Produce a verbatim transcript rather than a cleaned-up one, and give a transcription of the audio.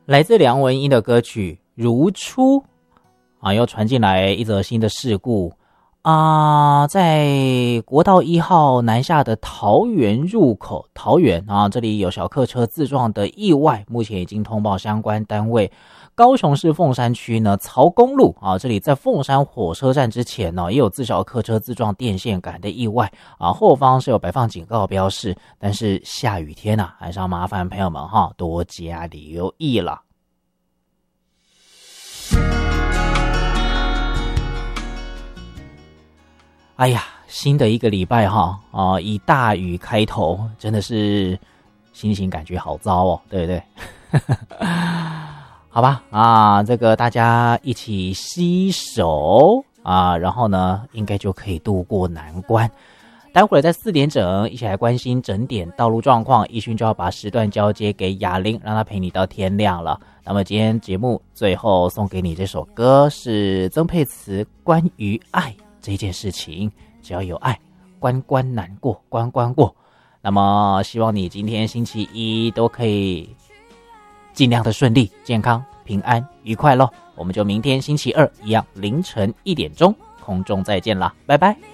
来自梁文音的歌曲《如初》啊，又传进来一则新的事故啊，在国道一号南下的桃园入口，桃园啊，这里有小客车自撞的意外，目前已经通报相关单位。高雄市凤山区呢，曹公路啊，这里在凤山火车站之前呢，也有自小客车自撞电线杆的意外啊，后方是有摆放警告标示，但是下雨天啊，还是要麻烦朋友们哈多加留意了。哎呀，新的一个礼拜哈啊，以大雨开头，真的是心情感觉好糟哦，对不对？好吧啊，这个大家一起携手啊，然后呢，应该就可以度过难关。待会儿在四点整，一起来关心整点道路状况。一勋就要把时段交接给雅玲，让她陪你到天亮了。那么今天节目最后送给你这首歌是曾沛慈关于爱这件事情，只要有爱，关关难过关关过。那么希望你今天星期一都可以尽量的顺利、健康、平安、愉快咯。我们就明天星期二一样凌晨一点钟空中再见啦，拜拜。